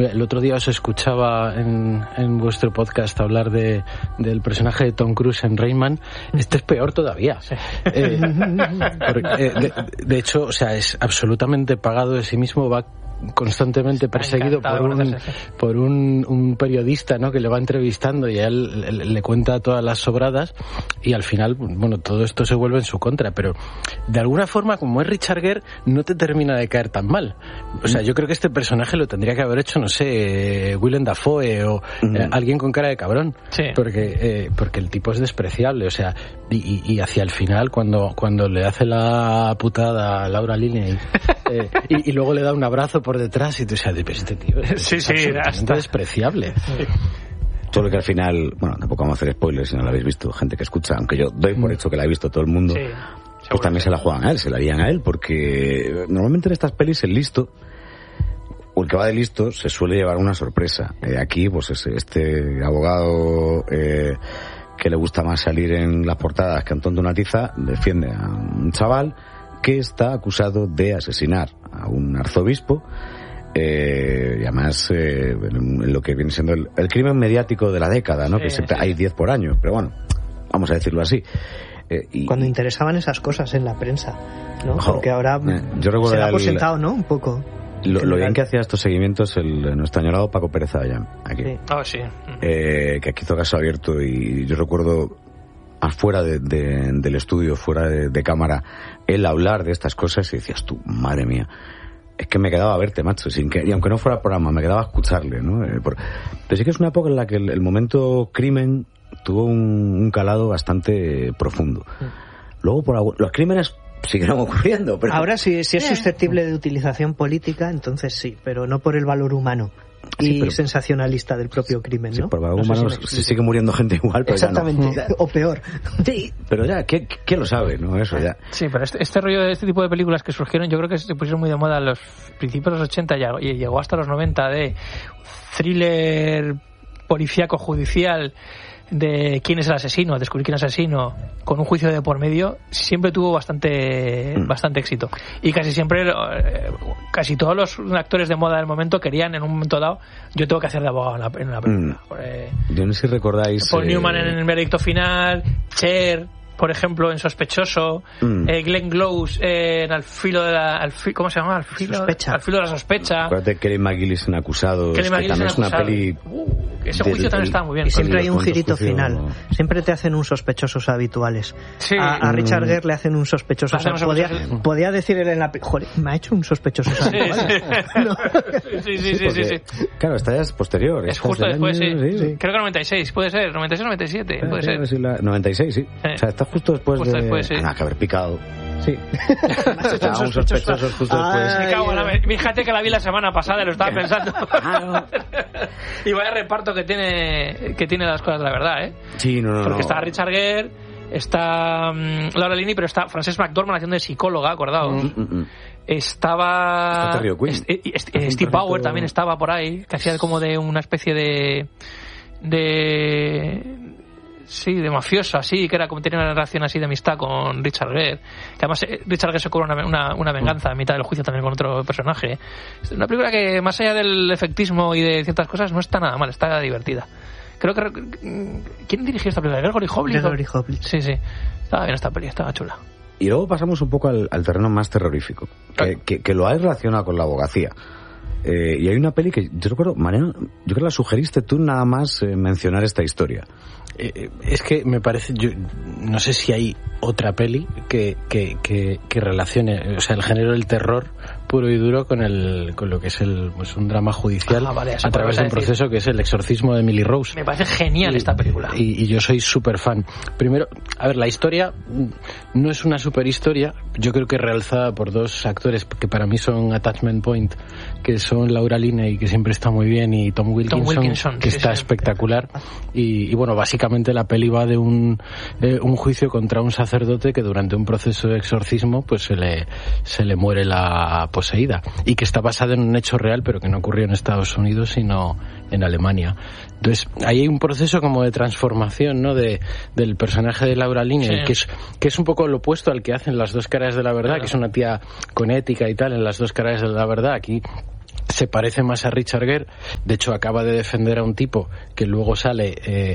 El otro día os escuchaba en vuestro podcast hablar del personaje de Tom Cruise en Rayman. Este es peor todavía. Sí. De hecho, o sea, es absolutamente pagado de sí mismo, va constantemente perseguido por un periodista, ¿no?, que le va entrevistando y a él le cuenta todas las sobradas, y al final, bueno, todo esto se vuelve en su contra, pero de alguna forma, como es Richard Gere, no te termina de caer tan mal. O sea, yo creo que este personaje lo tendría que haber hecho, no sé, Willem Dafoe o alguien con cara de cabrón, sí. porque el tipo es despreciable, o sea, y hacia el final, cuando le hace la putada a Laura Linney y luego le da un abrazo por detrás y tú sabes, pero este tío es absolutamente despreciable. Sí. Solo que al final, bueno, tampoco vamos a hacer spoilers si no lo habéis visto, gente que escucha, aunque yo doy por hecho que la ha visto todo el mundo, sí, pues también se la juegan a él, se la harían a él, porque normalmente en estas pelis el listo, o el que va de listo, se suele llevar una sorpresa. Aquí, pues este abogado que le gusta más salir en las portadas que Antón de una tiza, defiende a un chaval que está acusado de asesinar a un arzobispo, y además en lo que viene siendo el crimen mediático de la década, ¿no? Sí, que siempre hay 10 por año, pero bueno, vamos a decirlo así. Cuando interesaban esas cosas en la prensa, ¿no? Porque ahora yo recuerdo se la ha presentado, ¿no? Un poco. Lo bien que hacía estos seguimientos nuestro añorado Paco Pérez Avellán, aquí. Sí. Oh, sí. Que aquí hizo caso abierto, y yo recuerdo afuera del estudio, fuera de cámara, él hablar de estas cosas y decías tú, madre mía, es que me quedaba a verte, macho, y aunque no fuera programa, me quedaba a escucharle, ¿no? Pero sí que es una época en la que el momento crimen tuvo un calado bastante profundo. Luego los crímenes siguieron ocurriendo, pero ahora si es susceptible de utilización política, entonces sí, pero no por el valor humano y sensacionalista del propio crimen, ¿no? Sí, por valor humano se sigue muriendo gente igual, pero exactamente, ya no. O peor. Sí, pero ya, ¿qué lo sabe, no? Eso ya. Sí, pero este rollo de este tipo de películas que surgieron, yo creo que se pusieron muy de moda en los principios de los 80 y llegó hasta los 90, de thriller policíaco judicial, de quién es el asesino, descubrir quién es el asesino, con un juicio de por medio, siempre tuvo bastante éxito. Y casi siempre, casi todos los actores de moda del momento querían, en un momento dado, yo tengo que hacer de abogado en una película. Yo no sé si recordáis... Paul Newman en El veredicto final, Cher, por ejemplo, en Sospechoso, Glenn Close en ¿cómo se llama? Al filo de la sospecha. Acuérdate, Kelly McGillis en Acusados, que también es una peli... ese juicio también estaba muy bien. Y siempre hay un girito final. Siempre te hacen un sospechosos habituales. Sí. A Richard Gere le hacen un sospechoso. Podía decir él en la... Joder, me ha hecho un sospechoso habitual. Sí. Claro, esta ya es posterior. Es justo después, sí. Creo que 96, puede ser. 96 o 97, puede ser. 96, sí. O sea, está justo después sí. Nada, que haber picado. Sí. Estábamos sospechosos justo después. Me cago en la... Fíjate que la vi la semana pasada y lo estaba pensando. Y vaya reparto que tiene las cosas de la verdad, ¿eh? Sí, no. Porque está Richard Gere, está Laura Linney, pero está Frances McDormand haciendo de psicóloga, acordaos. Estaba Steve Bauer también estaba por ahí, que hacía como de una especie de mafioso, así, que era como tenía una relación así de amistad con Richard Gere, que además Richard Gere se cobra una venganza a mitad del juicio también con otro personaje. Es una película que, más allá del efectismo y de ciertas cosas, no está nada mal, está divertida. Creo que... ¿Quién dirigió esta película? ¿Gregory Hoblit? Gregory Hoblit. Sí. Estaba bien esta peli, estaba chula. Y luego pasamos un poco al terreno más terrorífico, que lo hay relacionado con la abogacía. Y hay una peli que yo recuerdo, Mariano, yo creo que la sugeriste tú nada más mencionar esta historia. Es que me parece, yo no sé si hay otra peli que relacione, o sea, el género del terror puro y duro con lo que es un drama judicial a través de un proceso que es El exorcismo de Emily Rose. Me parece genial esta película. Y yo soy súper fan. Primero, a ver, la historia no es una super historia, yo creo que realzada por dos actores que para mí son attachment point, que son Laura Linney, que siempre está muy bien, y Tom Wilkinson que está espectacular. Y bueno, básicamente la peli va de un juicio contra un sacerdote que durante un proceso de exorcismo pues se le muere la poseída, y que está basada en un hecho real, pero que no ocurrió en Estados Unidos sino en Alemania. Entonces ahí hay un proceso como de transformación, ¿no?, del personaje de Laura Linney, que es un poco lo opuesto al que hacen Las dos caras de la verdad, que es una tía con ética y tal en Las dos caras de la verdad. Aquí se parece más a Richard Gere. De hecho, acaba de defender a un tipo que luego sale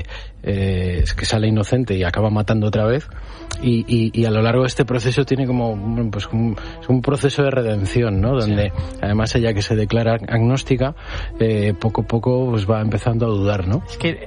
inocente y acaba matando otra vez. Y a lo largo de este proceso tiene como pues un proceso de redención, ¿no? Donde además ella, que se declara agnóstica, poco a poco pues va empezando a dudar, ¿no? Es que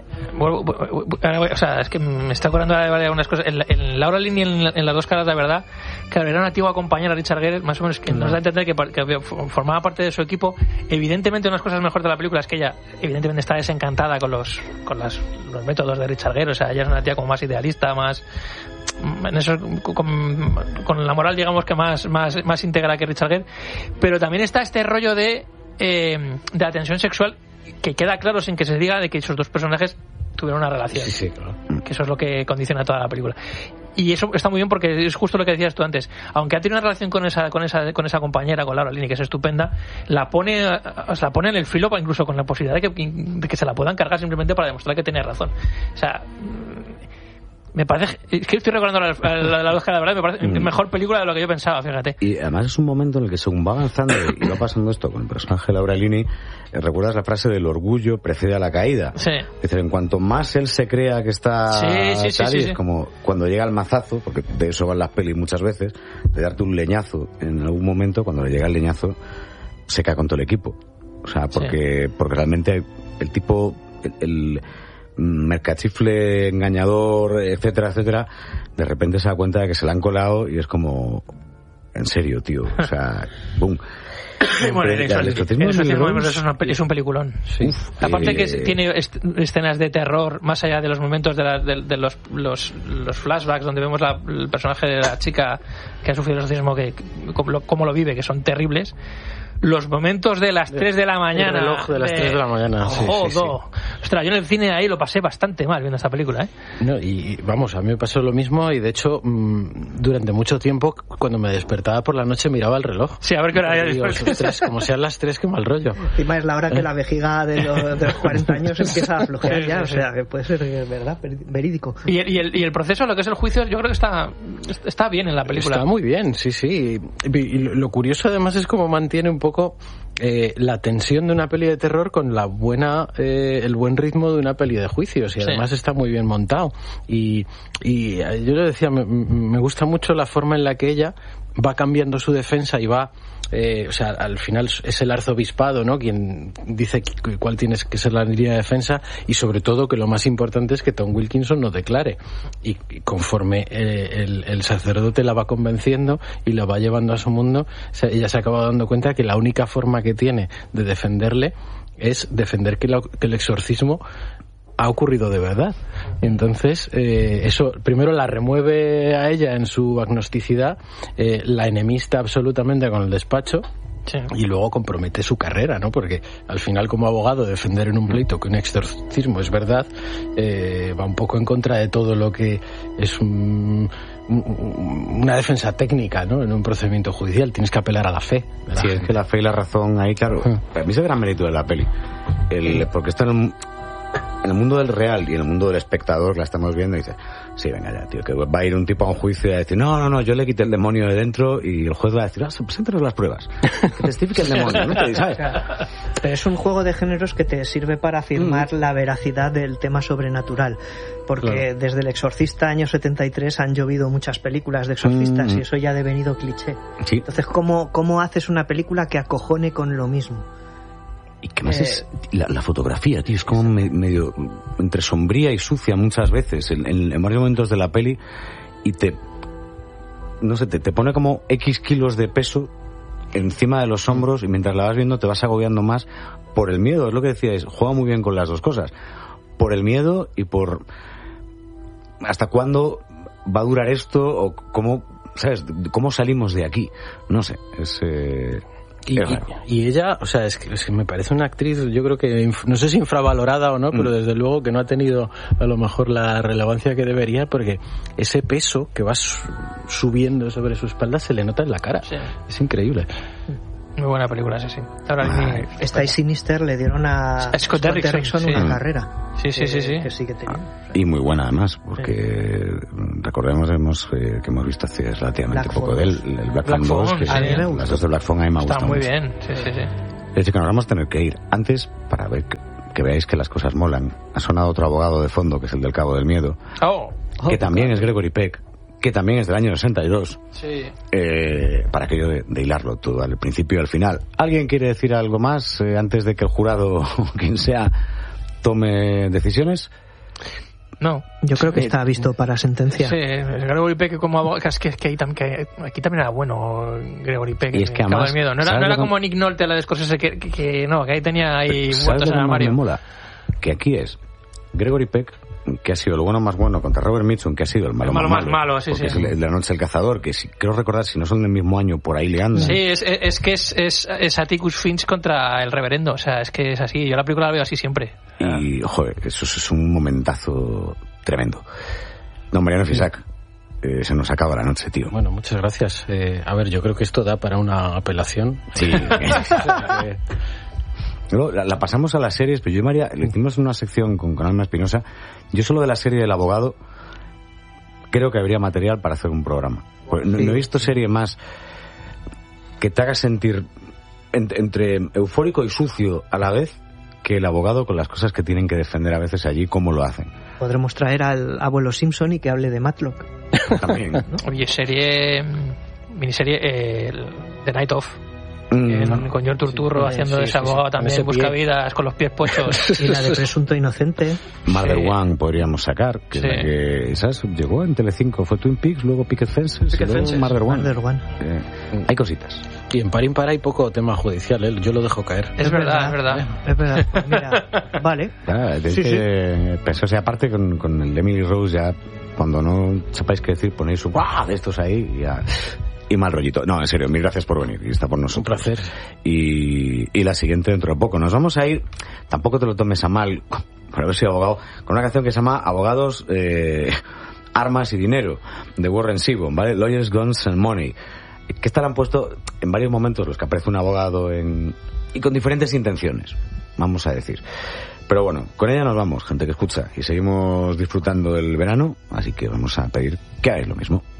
es que me está acordando de algunas cosas. En Laura Linney, en Las dos caras de la verdad, claro, era una antigua compañera de Richard Gere, más o menos, que nos da a entender que formaba parte de su equipo. Evidentemente, unas cosas mejores de la película es que ella evidentemente está desencantada con los métodos de Richard Gere. O sea, ella es una tía como más idealista, más en eso, con la moral, digamos, que más íntegra que Richard Gere. Pero también está este rollo de la tensión sexual, que queda claro sin que se diga, de que esos dos personajes tuvieron una relación. Sí, claro. Que eso es lo que condiciona toda la película. Y eso está muy bien, porque es justo lo que decías tú antes. Aunque ha tenido una relación con esa compañera, con Laura Linney, que es estupenda, la pone en el filo, incluso con la posibilidad de que se la puedan cargar simplemente para demostrar que tiene razón. O sea, me parece, es que estoy recordando la Oscar, la verdad, me parece mejor película de lo que yo pensaba, fíjate. Y además es un momento en el que, según va avanzando y va pasando esto con el personaje de Laura Linney, recuerdas la frase del orgullo precede a la caída. Sí. Es decir, en cuanto más él se crea que está es como cuando llega el mazazo, porque de eso van las pelis muchas veces, de darte un leñazo en algún momento. Cuando le llega el leñazo se cae con todo el equipo. O sea, porque realmente el tipo, el mercachifle, engañador, etcétera, etcétera, de repente se da cuenta de que se la han colado y es como, en serio, tío, o sea, boom. Bueno, es un peliculón. Sí. Aparte que tiene escenas de terror más allá de los momentos de los flashbacks donde vemos el personaje de la chica que ha sufrido el exorcismo, que cómo lo vive, que son terribles. Los momentos de las 3 de la mañana. El reloj de las 3 de la mañana. Sí. Ostras, yo en el cine ahí lo pasé bastante mal viendo esta película, ¿eh? No, y vamos, a mí me pasó lo mismo, y de hecho, durante mucho tiempo, cuando me despertaba por la noche, miraba el reloj. Sí, a ver qué hora era. Como sean las 3, qué mal rollo. Encima es la hora que la vejiga de los 40 años empieza a flojear ya, o sea, que puede ser verdad, verídico. Y el proceso, lo que es el juicio, yo creo que está bien en la película. Está muy bien, sí. Y lo curioso además es cómo mantiene un poco la tensión de una peli de terror con el buen ritmo de una peli de juicios, y además está muy bien montado. Y yo le decía, me gusta mucho la forma en la que ella va cambiando su defensa y va, o sea, al final es el arzobispado, ¿no?, quien dice cuál tiene que ser la línea de defensa, y sobre todo que lo más importante es que Tom Wilkinson no declare, y conforme el sacerdote la va convenciendo y la va llevando a su mundo, o sea, ella se acaba dando cuenta que la única forma que tiene de defenderle es defender que el exorcismo ha ocurrido de verdad. Entonces, eso primero la remueve a ella en su agnosticidad, la enemista absolutamente con el despacho. Sí. Y luego compromete su carrera, ¿no? Porque al final, como abogado, defender en un pleito que un exorcismo es verdad, va un poco en contra de todo lo que es una defensa técnica, ¿no?, en un procedimiento judicial. Tienes que apelar a la fe. Sí, es que la fe y la razón ahí, claro, para mí es el gran mérito de la peli. Porque está en el mundo del real y en el mundo del espectador, la estamos viendo y dice, sí, venga ya, tío, que va a ir un tipo a un juicio y a decir, no, yo le quité el demonio de dentro, y el juez va a decir, preséntanos las pruebas, que testifique el demonio, ¿no? ¿Sabes? Pero es un juego de géneros que te sirve para afirmar la veracidad del tema sobrenatural, porque desde El Exorcista, año 73, han llovido muchas películas de exorcistas y eso ya ha devenido cliché. Sí. Entonces, ¿cómo haces una película que acojone con lo mismo? Y que más es la fotografía, tío, es como medio entre sombría y sucia muchas veces en varios momentos de la peli, y te pone como X kilos de peso encima de los hombros, y mientras la vas viendo te vas agobiando más por el miedo. Es lo que decíais, juega muy bien con las dos cosas, por el miedo y por hasta cuándo va a durar esto, o cómo, ¿sabes?, cómo salimos de aquí. No sé, y ella, o sea, es que me parece una actriz, yo creo que, no sé si infravalorada o no, pero desde luego que no ha tenido a lo mejor la relevancia que debería, porque ese peso que va subiendo sobre su espalda se le nota en la cara. Sí. Es increíble. Muy buena película, sí. Ahora Stay Sinister le dieron a Scott Derrickson una carrera. Sí. Que sí que tenía. Y muy buena además, porque recordemos que hemos visto hace relativamente poco de él, el Black Phone 2, que las dos de Black Phone a mí me gustan muy mucho. bien, sí. Es que nos vamos a tener que ir. Antes, para ver que veáis que las cosas molan, ha sonado otro abogado de fondo, que es el del Cabo del Miedo, que también es Gregory Peck, que también es del año 62. Sí. Para aquello de hilarlo todo, al principio y al final. ¿Alguien quiere decir algo más antes de que el jurado, quien sea, tome decisiones? No. Yo creo que está visto para sentencia. Sí, Gregory Peck como abogado, es que aquí también era bueno Gregory Peck. Y es que además, Miedo. No era como Nick Nolte, la de Scorsese, que no, que ahí tenía ahí muertos en el armario. Me mola? Que aquí es Gregory Peck, que ha sido el bueno más bueno, contra Robert Mitchum, que ha sido el malo más malo, sí. Es el de La Noche del Cazador, que creo recordar, si no son del mismo año, por ahí le andan. Sí, es que es Atticus Finch contra el reverendo, o sea, es que es así. Yo la película la veo así siempre. Y, joder, eso es un momentazo tremendo. Don Mariano Fisac, se nos acaba la noche, tío. Bueno, muchas gracias. A ver, yo creo que esto da para una apelación. Sí. Luego, la pasamos a las series, pero yo y María le hicimos una sección con Alma Espinosa. Yo solo de la serie del abogado creo que habría material para hacer un programa. No he visto serie más que te haga sentir entre eufórico y sucio a la vez que el abogado, con las cosas que tienen que defender a veces allí, cómo lo hacen. Podremos traer al abuelo Simpson y que hable de Matlock. También, ¿no? Oye, miniserie The Night Of. Con John Turturro haciendo de ese abogado también, buscavidas con los pies puestos. Y la de Presunto Inocente. Mother One podríamos sacar, que es la que, ¿sabes? Llegó en Telecinco, fue Twin Peaks, luego Picket Fences, luego Mother One. Hay cositas. Y en Par Impar hay poco tema judicial, yo lo dejo caer. Es verdad. Es verdad. Pues mira, vale. Pensó, aparte con el de Emily Rose, ya cuando no sepáis qué decir, ponéis un de estos ahí y ya. Y mal rollito. No, en serio, mil gracias por venir y está por nosotros. Un placer. Y la siguiente dentro de poco. Nos vamos a ir, tampoco te lo tomes a mal, por haber sido abogado, con una canción que se llama Abogados, Armas y Dinero, de Warren Zevon, ¿vale? Lawyers, Guns and Money. Que esta la han puesto en varios momentos los que aparece un abogado y con diferentes intenciones, vamos a decir. Pero bueno, con ella nos vamos, gente que escucha, y seguimos disfrutando del verano, así que vamos a pedir que hagáis lo mismo.